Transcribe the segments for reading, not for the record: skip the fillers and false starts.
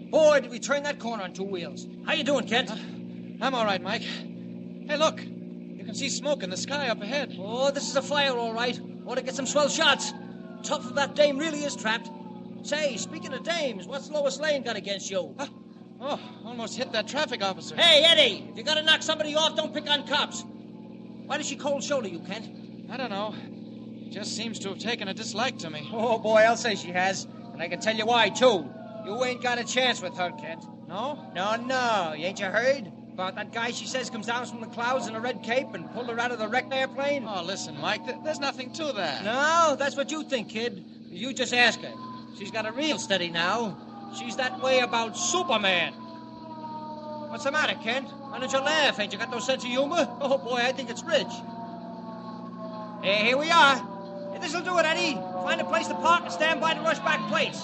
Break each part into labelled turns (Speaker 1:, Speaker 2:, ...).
Speaker 1: Boy, did we turn that corner on two wheels. How you doing, Kent?
Speaker 2: I'm all right, Mike. Hey, look. You can see smoke in the sky up ahead.
Speaker 1: Oh, this is a fire, all right. Ought to get some swell shots. Tough if that dame really is trapped. Say, speaking of dames, what's Lois Lane got against you?
Speaker 2: Oh, almost hit that traffic officer.
Speaker 1: Hey, Eddie, if you gotta knock somebody off, don't pick on cops. Why does she cold shoulder you, Kent?
Speaker 2: I don't know. Just seems to have taken a dislike to me.
Speaker 1: Oh, boy, I'll say she has. And I can tell you why, too. You ain't got a chance with her, Kent.
Speaker 2: No?
Speaker 1: No. Ain't you heard? About that guy she says comes down from the clouds in a red cape and pulled her out of the wrecked airplane?
Speaker 2: Oh, listen, Mike, there's nothing to that.
Speaker 1: No, that's what you think, kid. You just ask her. She's got a real steady now. She's that way about Superman. What's the matter, Kent? Why don't you laugh? Ain't you got no sense of humor? Oh, boy, I think it's rich. Hey, here we are. Hey, this'll do it, Eddie. Find a place to park and stand by to rush back plates.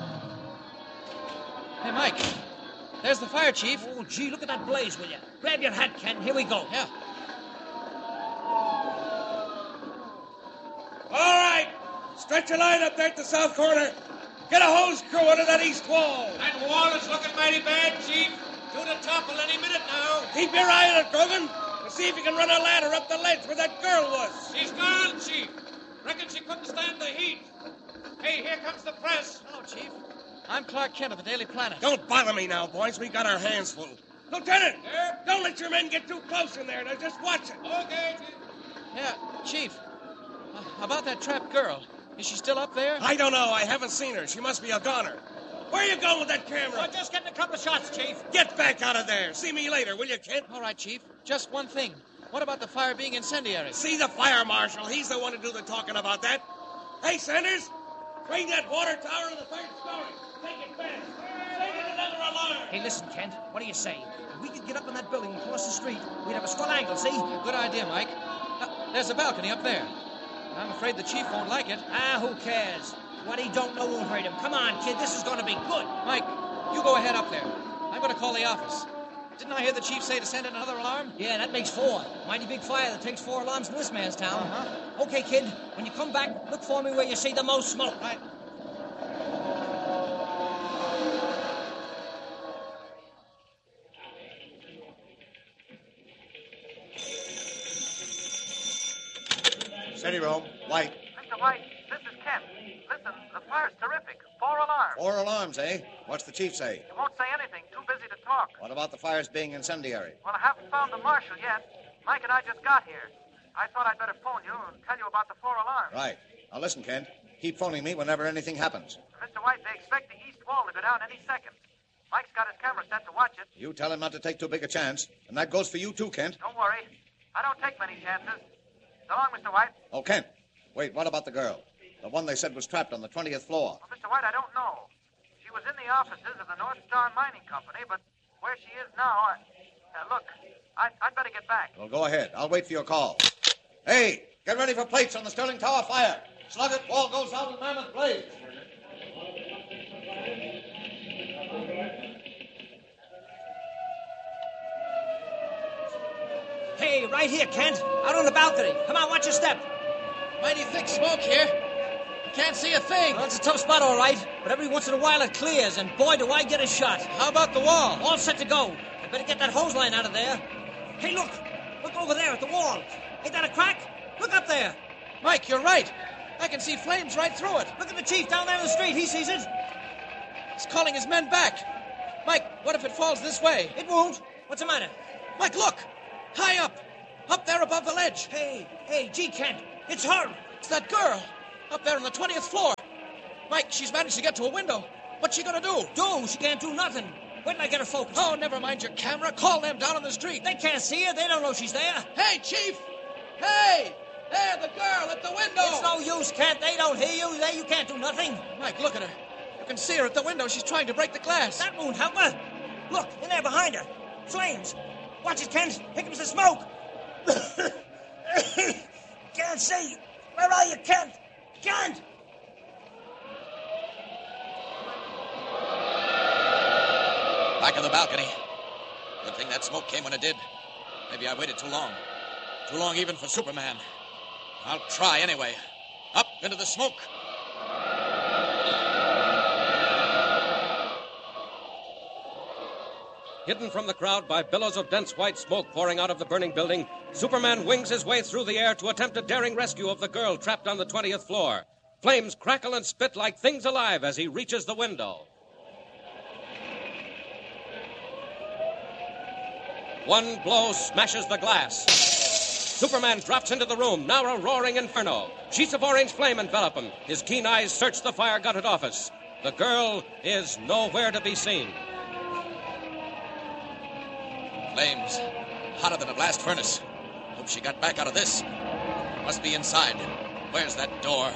Speaker 2: Hey, Mike, there's the fire chief.
Speaker 1: Oh, gee, look at that blaze, will you? Grab your hat, Kent. Here we go.
Speaker 2: Yeah.
Speaker 3: All right. Stretch your line up there at the south corner. Get a hose crew under that east wall.
Speaker 4: That wall is looking mighty bad, Chief. Due to topple any minute now.
Speaker 3: Keep your eye on it, Grogan. And see if you can run a ladder up the ledge where that girl was.
Speaker 4: She's gone, Chief. Reckon she couldn't stand the heat. Hey, here comes the press.
Speaker 2: Hello, Chief. I'm Clark Kent of the Daily Planet.
Speaker 3: Don't bother me now, boys. We got our hands full. Lieutenant!
Speaker 4: Yeah?
Speaker 3: Don't let your men get too close in there. Now just watch it.
Speaker 4: Okay, Chief.
Speaker 2: Yeah, Chief. About that trapped girl. Is she still up there?
Speaker 3: I don't know. I haven't seen her. She must be a goner. Where you going with that camera?
Speaker 1: We're just getting a couple of shots, Chief.
Speaker 3: Get back out of there. See me later, will you, Kent?
Speaker 2: All right, Chief. Just one thing. What about the fire being incendiary?
Speaker 3: See the fire marshal. He's the one to do the talking about that. Hey, Sanders, bring that water tower to the third story. Take it fast. Take it another alarm.
Speaker 1: Hey, listen, Kent. What do you say? If we could get up in that building across the street, we'd have a swell angle, see?
Speaker 2: Good idea, Mike. There's a balcony up there. I'm afraid the chief won't like it.
Speaker 1: Who cares? What he don't know won't hurt him. Come on, kid. This is going to be good.
Speaker 2: Mike, you go ahead up there. I'm going to call the office. Didn't I hear the chief say to send in another alarm?
Speaker 1: Yeah, that makes 4. Mighty big fire that takes 4 alarms in this man's town.
Speaker 2: Uh-huh.
Speaker 1: Okay, kid. When you come back, look for me where you see the most smoke.
Speaker 2: Right.
Speaker 5: City Room, White.
Speaker 6: Mr. White, this is Kent. Listen, the fire's terrific. 4 alarms.
Speaker 5: 4 alarms, eh? What's the chief say?
Speaker 6: He won't say anything. Too busy to talk.
Speaker 5: What about the fires being incendiary?
Speaker 6: Well, I haven't found the marshal yet. Mike and I just got here. I thought I'd better phone you and tell you about the 4 alarms.
Speaker 5: Right. Now listen, Kent. Keep phoning me whenever anything happens.
Speaker 6: Mr. White, they expect the east wall to go down any second. Mike's got his camera set to watch it.
Speaker 5: You tell him not to take too big a chance. And that goes for you too, Kent.
Speaker 6: Don't worry. I don't take many chances. So long, Mr. White.
Speaker 5: Oh, Kent. Wait, what about the girl? The one they said was trapped on the 20th floor.
Speaker 6: Well, Mr. White, I don't know. She was in the offices of the North Star Mining Company, but where she is now, look, I'd better get back.
Speaker 5: Well, go ahead. I'll wait for your call. Hey, get ready for plates on the Sterling Tower fire. Slug it, wall goes out in mammoth blaze.
Speaker 1: Hey, right here, Kent. Out on the balcony. Come on, watch your step.
Speaker 2: Mighty thick smoke here. Can't see a thing.
Speaker 1: Well, it's a tough spot, all right. But every once in a while it clears, and boy, do I get a shot.
Speaker 2: How about the wall?
Speaker 1: All set to go. I better get that hose line out of there. Hey, look. Look over there at the wall. Ain't that a crack? Look up there.
Speaker 2: Mike, you're right. I can see flames right through it.
Speaker 1: Look at the chief down there in the street. He sees it.
Speaker 2: He's calling his men back. Mike, what if it falls this way?
Speaker 1: It won't. What's the matter?
Speaker 2: Mike, look. High up. Up there above the ledge.
Speaker 1: Hey, gee, Kent. It's her.
Speaker 2: It's that girl. Up there on the 20th floor. Mike, she's managed to get to a window. What's she gonna do?
Speaker 1: She can't do nothing. Wait till I get her focused.
Speaker 2: Oh, never mind your camera. Call them down on the street.
Speaker 1: They can't see her. They don't know she's there.
Speaker 2: Hey, Chief! Hey! There, the girl at the window!
Speaker 1: It's no use, Kent. They don't hear you. You can't do nothing.
Speaker 2: Mike, look at her. You can see her at the window. She's trying to break the glass.
Speaker 1: That won't help her. Look, in there behind her. Flames. Watch it, Kent. Here comes the smoke. Can't see. Where are you, Kent? Kent!
Speaker 2: Back in the balcony. Good thing that smoke came when it did. Maybe I waited too long. Too long even for Superman. I'll try anyway. Up into the smoke.
Speaker 7: Hidden from the crowd by billows of dense white smoke pouring out of the burning building, Superman wings his way through the air to attempt a daring rescue of the girl trapped on the 20th floor. Flames crackle and spit like things alive as he reaches the window. One blow smashes the glass. Superman drops into the room, now a roaring inferno. Sheets of orange flame envelop him. His keen eyes search the fire-gutted office. The girl is nowhere to be seen.
Speaker 2: Flames, hotter than a blast furnace. Hope she got back out of this. Must be inside. Where's that door?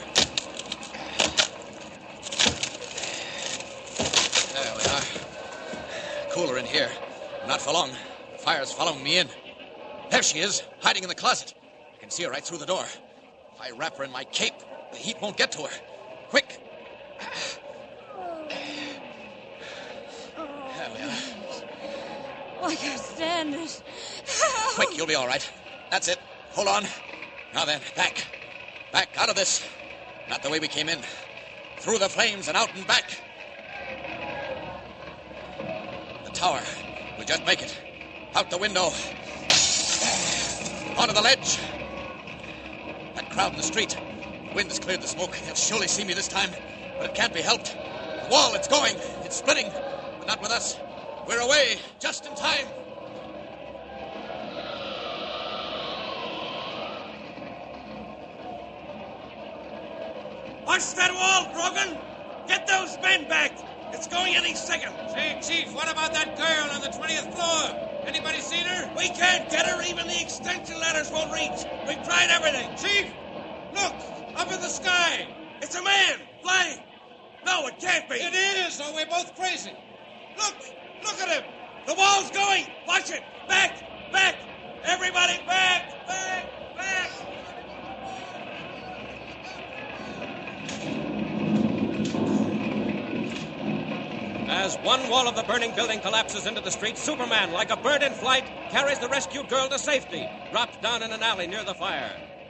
Speaker 2: There we are. Cooler in here. Not for long. The fire's following me in. There she is, hiding in the closet. I can see her right through the door. If I wrap her in my cape, the heat won't get to her. Quick! There we are.
Speaker 8: Oh, I can't stand it.
Speaker 2: Quick, you'll be all right. That's it. Hold on. Now then, back. Back out of this. Not the way we came in. Through the flames and out and back. The tower. We'll just make it. Out the window. Onto the ledge. That crowd in the street. The wind has cleared the smoke. They'll surely see me this time. But it can't be helped. The wall, it's going. It's splitting. But not with us. We're away, just in time.
Speaker 3: Watch that wall, Grogan! Get those men back! It's going any second.
Speaker 4: Say, Chief, what about that girl on the 20th floor? Anybody seen her?
Speaker 3: We can't get her. Even the extension ladders won't reach. We've tried everything.
Speaker 4: Chief, look, up in the sky.
Speaker 3: It's a man, flying. No, it can't be.
Speaker 4: It is, or we're both crazy. Look at him.
Speaker 3: The wall's going. Watch it. Back, back. Everybody back, back, back.
Speaker 7: As one wall of the burning building collapses into the street, Superman, like a bird in flight, carries the rescued girl to safety, drops down in an alley near the fire.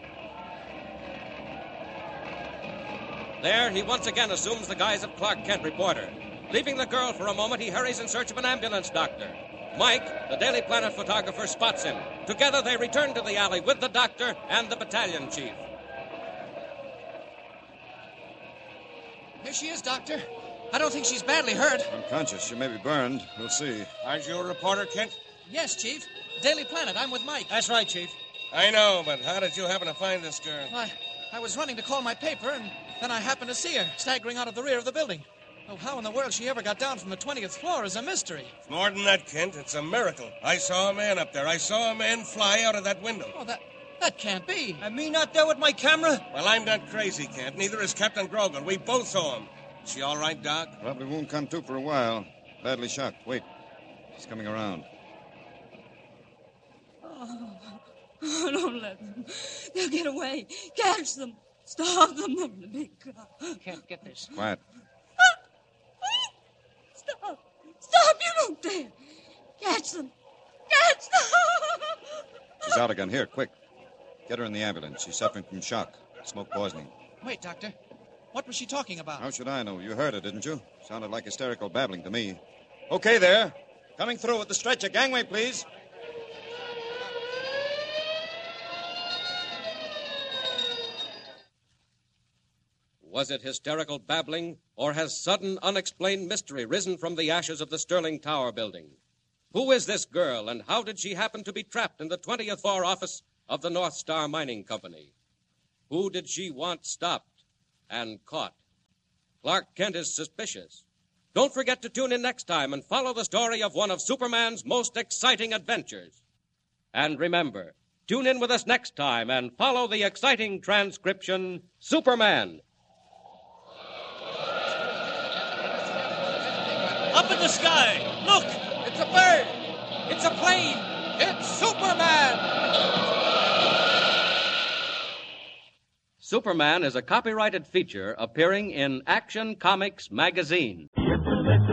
Speaker 7: There, he once again assumes the guise of Clark Kent reporter. Leaving the girl for a moment, he hurries in search of an ambulance doctor. Mike, the Daily Planet photographer, spots him. Together, they return to the alley with the doctor and the battalion chief.
Speaker 2: Here she is, Doctor. I don't think she's badly hurt.
Speaker 5: Unconscious. She may be burned. We'll see.
Speaker 3: Aren't you a reporter, Kent?
Speaker 2: Yes, Chief. Daily Planet. I'm with Mike.
Speaker 1: That's right, Chief.
Speaker 3: I know, but how did you happen to find this girl?
Speaker 2: Why, I was running to call my paper, and then I happened to see her, staggering out of the rear of the building. Oh, how in the world she ever got down from the 20th floor is a mystery.
Speaker 3: It's more than that, Kent. It's a miracle. I saw a man up there. I saw a man fly out of that window.
Speaker 2: Oh, that can't be.
Speaker 1: And me not there with my camera?
Speaker 3: Well, I'm not crazy, Kent. Neither is Captain Grogan. We both saw him. Is she all right, Doc?
Speaker 5: Probably won't come to for a while. Badly shocked. Wait. She's coming around.
Speaker 8: Oh, don't let them. They'll get away. Catch them. Stop them in the big car.
Speaker 1: Can't get this.
Speaker 5: Quiet.
Speaker 8: Stop. Stop. You don't dare. Catch them. Catch them.
Speaker 5: She's out again. Here, quick. Get her in the ambulance. She's suffering from shock. Smoke poisoning.
Speaker 2: Wait, Doctor. What was she talking about?
Speaker 5: How should I know? You heard her, didn't you? Sounded like hysterical babbling to me. Okay, there. Coming through with the stretcher. Gangway, please.
Speaker 7: Was it hysterical babbling, or has sudden, unexplained mystery risen from the ashes of the Sterling Tower building? Who is this girl, and how did she happen to be trapped in the 20th floor office of the North Star Mining Company? Who did she want stopped and caught? Clark Kent is suspicious. Don't forget to tune in next time and follow the story of one of Superman's most exciting adventures. And remember, tune in with us next time and follow the exciting transcription, Superman.
Speaker 1: Up in the sky. Look, it's a bird. It's a plane. It's Superman.
Speaker 7: Superman is a copyrighted feature appearing in Action Comics magazine.